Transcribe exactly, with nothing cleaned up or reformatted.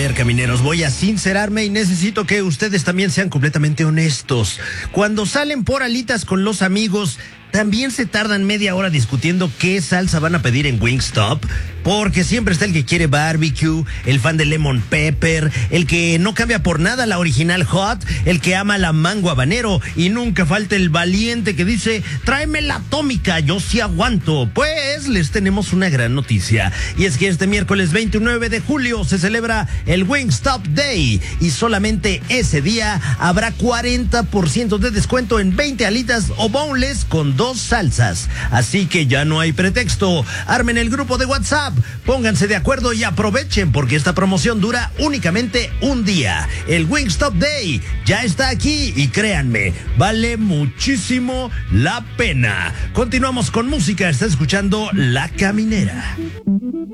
ver, camineros, voy a sincerarme y necesito que ustedes también sean completamente honestos. Cuando salen por alitas con los amigos, ¿también se tardan media hora discutiendo qué salsa van a pedir en Wingstop? Porque siempre está el que quiere barbecue, el fan de lemon pepper, el que no cambia por nada la original hot, el que ama la mango habanero, y nunca falta el valiente que dice, tráeme la atómica, yo sí aguanto. Pues les tenemos una gran noticia, y es que este miércoles veintinueve de julio se celebra el Wingstop Day, y solamente ese día habrá cuarenta por ciento de descuento en veinte alitas o boneless con dos salsas. Así que ya no hay pretexto. Armen el grupo de WhatsApp, pónganse de acuerdo y aprovechen, porque esta promoción dura únicamente un día. El Wingstop Day ya está aquí y créanme, vale muchísimo la pena. Continuamos con música. Está escuchando La Caminera.